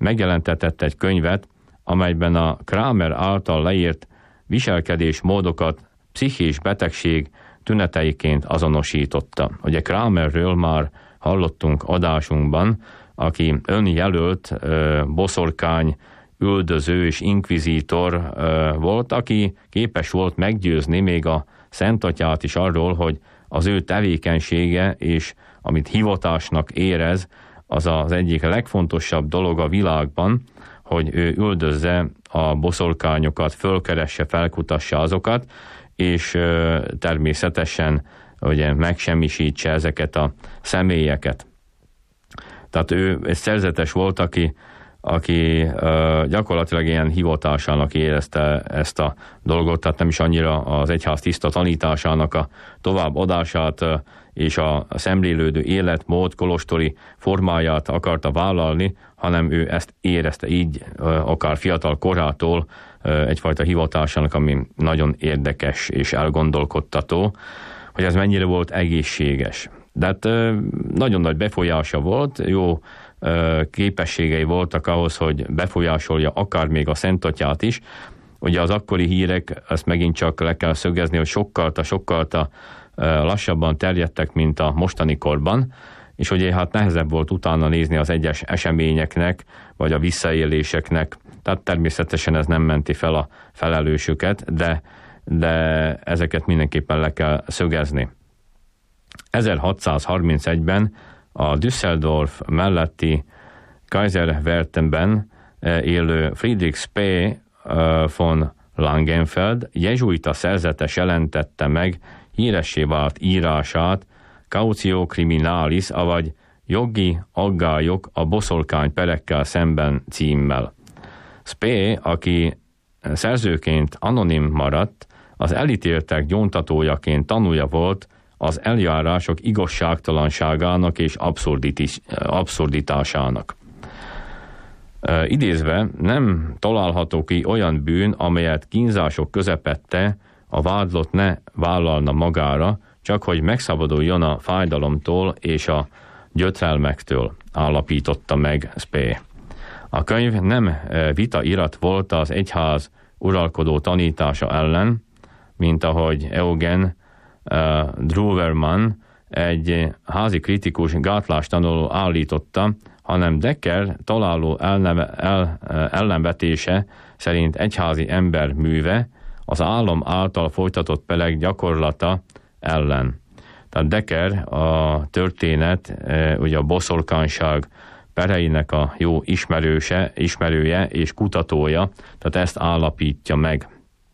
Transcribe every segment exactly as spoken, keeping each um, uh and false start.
megjelentetett egy könyvet, amelyben a Kramer által leírt viselkedésmódokat pszichés betegség tüneteiként azonosította. Ugye Kramerről már hallottunk adásunkban, aki önjelölt boszorkány, üldöző és inkvizítor volt, aki képes volt meggyőzni még a Szentatyát is arról, hogy az ő tevékenysége és amit hivatásnak érez, az az egyik legfontosabb dolog a világban, hogy ő üldözze a boszorkányokat, fölkeresse, felkutassa azokat, és természetesen ugye, megsemmisítse ezeket a személyeket. Tehát ő egy szerzetes volt, aki, aki uh, gyakorlatilag ilyen hivatásának érezte ezt a dolgot, tehát nem is annyira az egyház tiszta tanításának a továbbadását uh, és a szemlélődő életmód kolostori formáját akarta vállalni, hanem ő ezt érezte így, uh, akár fiatal korától uh, egyfajta hivatásának, ami nagyon érdekes és elgondolkodtató, hogy ez mennyire volt egészséges. De hát nagyon nagy befolyása volt, jó képességei voltak ahhoz, hogy befolyásolja akár még a Szentatyát is. Ugye az akkori hírek, ezt megint csak le kell szögezni, hogy sokkal, sokkal lassabban terjedtek, mint a mostani korban, és ugye hát nehezebb volt utána nézni az egyes eseményeknek, vagy a visszaéléseknek, tehát természetesen ez nem menti fel a felelősöket, de, de ezeket mindenképpen le kell szögezni. ezerhatszázharmincegyben a Düsseldorf melletti Kaiserwerthenben élő Friedrich Spee von Langenfeld jezsuita szerzetes jelentette meg híressé vált írását Cautio Criminalis, avagy Jogi aggályok a boszorkány perekkel szemben címmel. Spee, aki szerzőként anonim maradt, az elítéltek gyóntatójaként tanúja volt az eljárások igazságtalanságának és abszurditásának. E, idézve, nem található ki olyan bűn, amelyet kínzások közepette a vádlott ne vállalna magára, csak hogy megszabaduljon a fájdalomtól és a gyötrelmektől, állapította meg Spee. A könyv nem vitairat volt az egyház uralkodó tanítása ellen, mint ahogy Eugen Uh, Druverman, egy házi kritikus gátlástanuló állította, hanem Decker találó elneve, el, ellenvetése szerint egyházi ember műve az állam által folytatott peleg gyakorlata ellen. Tehát Decker a történet, ugye a boszorkányság pereinek a jó ismerőse, ismerője és kutatója, tehát ezt állapítja meg.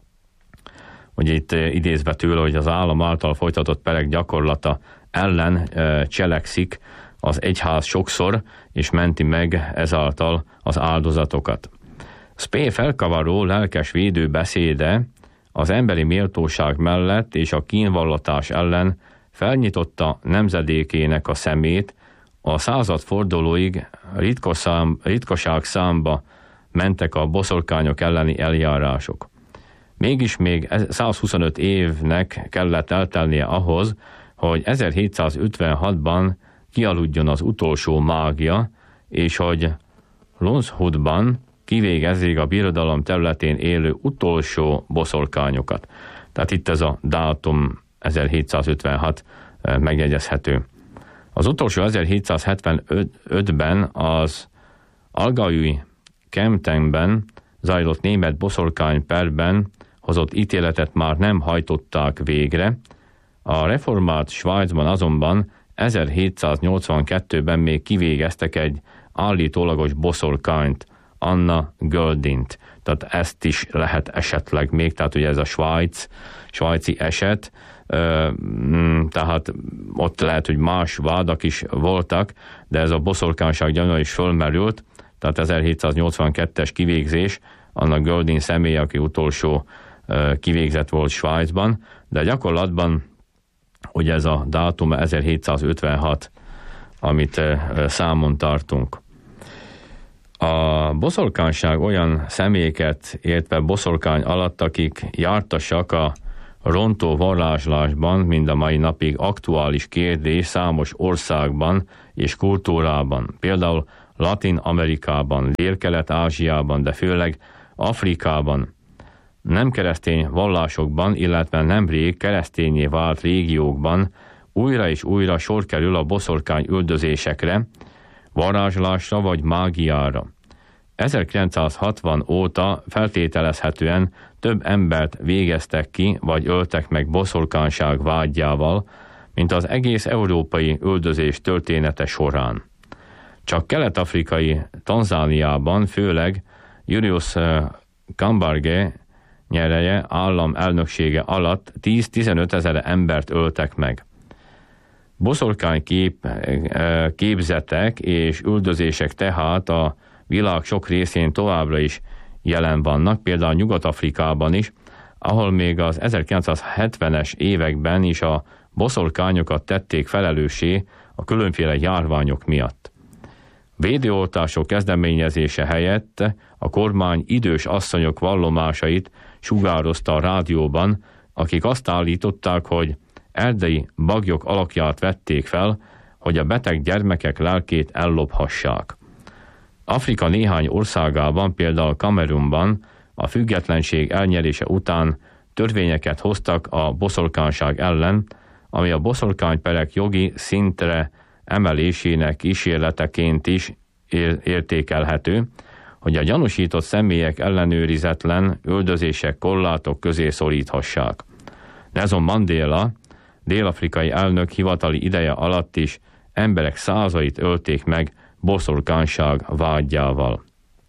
Hogy itt idézve tőle, hogy az állam által folytatott perek gyakorlata ellen e, cselekszik az egyház sokszor, és menti meg ezáltal az áldozatokat. Spee felkavaró lelkes védő beszéde az emberi méltóság mellett és a kínvallatás ellen felnyitotta nemzedékének a szemét, a századfordulóig ritkaszám, ritkaság számba mentek a boszorkányok elleni eljárások. Mégis még százhuszonöt évnek kellett eltelnie ahhoz, hogy ezerhétszázötvenhatban kialudjon az utolsó mágia, és hogy Lonshutban kivégezzék a birodalom területén élő utolsó boszorkányokat. Tehát itt ez a dátum ezerhétszázötvenhat megjegyezhető. Az utolsó ezerhétszázhetvenötben az Allgäui Kemptenben zajlott német boszorkány perben hozott ítéletet már nem hajtották végre, a reformált Svájcban azonban ezerhétszáznyolcvankettőben még kivégeztek egy állítólagos boszorkányt, Anna Göldint. Tehát ezt is lehet esetleg még, tehát ugye ez a Svájc, svájci eset, tehát ott lehet, hogy más vádak is voltak, de ez a boszorkányság gyanúja is fölmerült, tehát ezerhétszáznyolcvankettes kivégzés, Anna Göldin személy, aki utolsó kivégzett volt Svájcban, de gyakorlatban ugye ez a dátum ezerhétszázötvenhat, amit számon tartunk. A boszorkányság olyan személyeket értve boszorkány alatt, akik jártasak a rontó varázslásban, mind a mai napig aktuális kérdés számos országban és kultúrában. Például Latin-Amerikában, Dél-Kelet-Ázsiában, de főleg Afrikában, nem keresztény vallásokban, illetve nemrég keresztényé vált régiókban újra és újra sor kerül a boszorkány üldözésekre, varázslásra vagy mágiára. ezerkilencszázhatvan óta feltételezhetően több embert végeztek ki, vagy öltek meg boszorkányság vágyával, mint az egész európai üldözés története során. Csak kelet-afrikai Tanzániában főleg Julius Kambarge nyereje állam elnöksége alatt tíz-tizenöt ezer embert öltek meg. Boszorkány kép, képzetek és üldözések tehát a világ sok részén továbbra is jelen vannak, például Nyugat-Afrikában is, ahol még az ezerkilencszázhetvenes években is a boszorkányokat tették felelőssé a különféle járványok miatt. Védőoltások kezdeményezése helyett a kormány idős asszonyok vallomásait sugározta a rádióban, akik azt állították, hogy erdei baglyok alakját vették fel, hogy a beteg gyermekek lelkét ellophassák. Afrika néhány országában, például Kamerunban a függetlenség elnyerése után törvényeket hoztak a boszorkányság ellen, ami a boszorkányperek jogi szintre emelésének kísérleteként is értékelhető, hogy a gyanúsított személyek ellenőrizetlen üldözések korlátok közé szoríthassák. Nelson Mandela, dél-afrikai elnök hivatali ideje alatt is emberek százait ölték meg boszorkányság vágyával.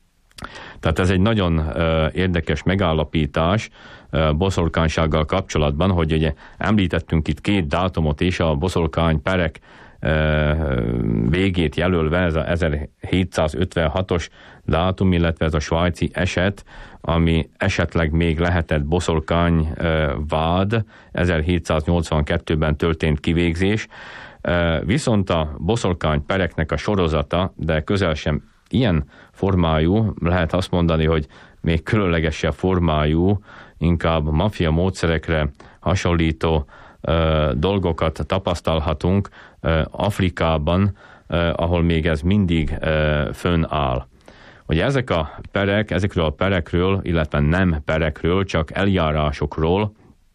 Tehát ez egy nagyon uh, érdekes megállapítás uh, boszorkánysággal kapcsolatban, hogy ugye említettünk itt két dátumot is, a boszorkány perek uh, végét jelölve, ez a ezerhétszázötvenhatos dátum, illetve ez a svájci eset, ami esetleg még lehetett boszorkány uh, vád, ezerhétszáznyolcvankettőben történt kivégzés, uh, viszont a boszorkány pereknek a sorozata, de közel sem ilyen formájú, lehet azt mondani, hogy még különlegesebb formájú, inkább maffia módszerekre hasonlító uh, dolgokat tapasztalhatunk uh, Afrikában, uh, ahol még ez mindig uh, fönnáll. Ugye ezek a perek, ezekről a perekről, illetve nem perekről, csak eljárásokról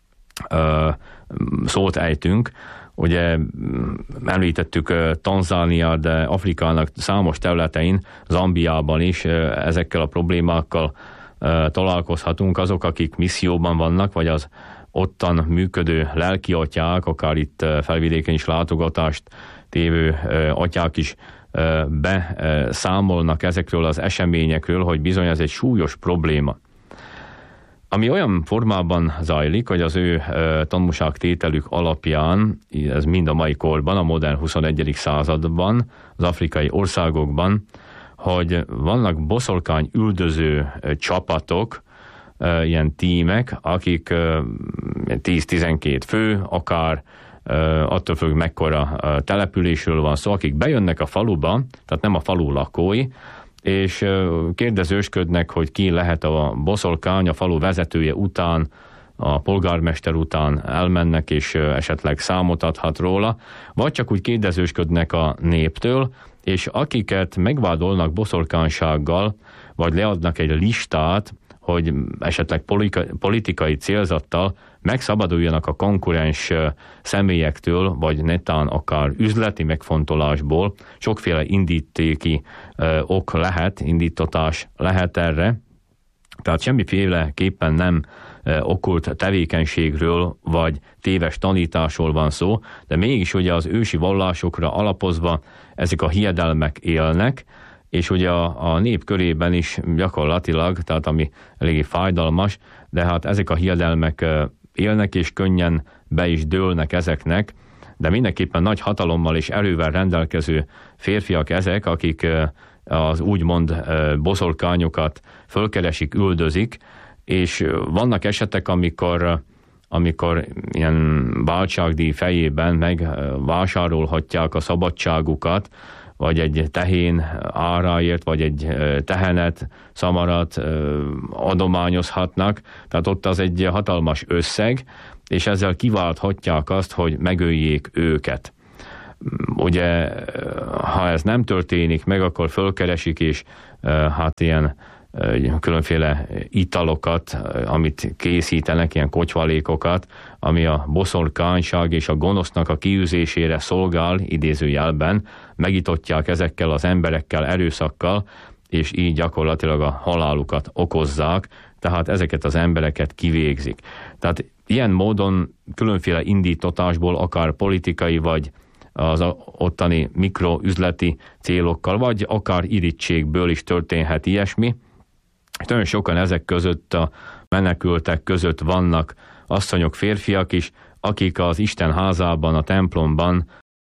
uh, szót ejtünk. Ugye említettük Tanzánia, de Afrikának számos területein, Zambiában is ezekkel a problémákkal találkozhatunk. Azok, akik misszióban vannak, vagy az ottan működő lelki atyák, akár itt felvidéken is látogatást tévő atyák is beszámolnak ezekről az eseményekről, hogy bizony ez egy súlyos probléma. Ami olyan formában zajlik, hogy az ő e, tanúságtételük alapján, ez mind a mai korban, a modern huszonegyedik században, az afrikai országokban, hogy vannak boszorkány üldöző e, csapatok, e, ilyen tímek, akik e, tíz-tizenkét fő, akár e, attól függ, mekkora e, településről van szó, akik bejönnek a faluba, tehát nem a falu lakói, és kérdezősködnek, hogy ki lehet a boszorkány, a falu vezetője után, a polgármester után elmennek, és esetleg számot adhat róla, vagy csak úgy kérdezősködnek a néptől, és akiket megvádolnak boszorkánysággal, vagy leadnak egy listát, hogy esetleg politikai célzattal megszabaduljanak a konkurens személyektől, vagy netán akár üzleti megfontolásból. Sokféle indítéki ö, ok lehet, indítatás lehet erre. Tehát semmiféleképpen nem ö, okkult tevékenységről, vagy téves tanításról van szó, de mégis ugye az ősi vallásokra alapozva ezek a hiedelmek élnek, és ugye a, a nép körében is gyakorlatilag, tehát ami eléggé fájdalmas, de hát ezek a hiedelmek élnek, és könnyen be is dőlnek ezeknek, de mindenképpen nagy hatalommal és erővel rendelkező férfiak ezek, akik az úgymond boszorkányokat fölkeresik, üldözik, és vannak esetek, amikor, amikor ilyen váltságdíj fejében megvásárolhatják a szabadságukat, vagy egy tehén áráért, vagy egy tehenet, szamarat adományozhatnak. Tehát ott az egy hatalmas összeg, és ezzel kiválthatják azt, hogy megöljék őket. ugye, ha ez nem történik meg, akkor fölkeresik, és hát ilyen különféle italokat, amit készítenek, ilyen kocsvalékokat, ami a boszorkányság és a gonosznak a kiűzésére szolgál, idézőjelben, megitottják ezekkel az emberekkel erőszakkal, és így gyakorlatilag a halálukat okozzák, tehát ezeket az embereket kivégzik. Tehát ilyen módon különféle indítatásból, akár politikai, vagy az ottani mikroüzleti célokkal, vagy akár irítségből is történhet ilyesmi. Nagyon sokan ezek között, a menekültek között vannak asszonyok, férfiak is, akik az Isten házában, a templomban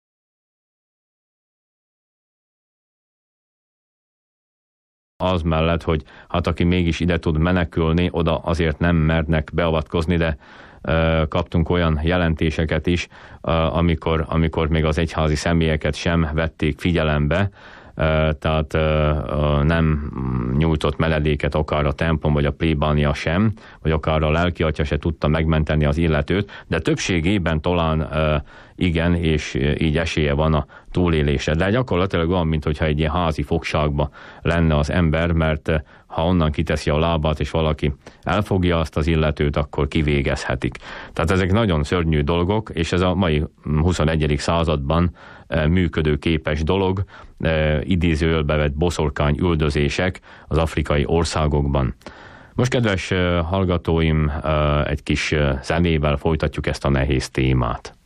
az mellett, hogy hát aki mégis ide tud menekülni, oda azért nem mernek beavatkozni, de uh, kaptunk olyan jelentéseket is, uh, amikor, amikor még az egyházi személyeket sem vették figyelembe, uh, tehát uh, nem nyújtott menedéket akár a templom, vagy a plébánia sem, vagy akár a lelkiatya se tudta megmenteni az illetőt, de többségében talán uh, igen, és így esélye van a túlélésre. De gyakorlatilag olyan, mintha egy ilyen házi fogságba lenne az ember, mert ha onnan kiteszi a lábát, és valaki elfogja azt az illetőt, akkor kivégezhetik. Tehát ezek nagyon szörnyű dolgok, és ez a mai huszonegyedik században működőképes dolog, idézőjelbe vett boszorkány üldözések az afrikai országokban. Most, kedves hallgatóim, egy kis zenével folytatjuk ezt a nehéz témát.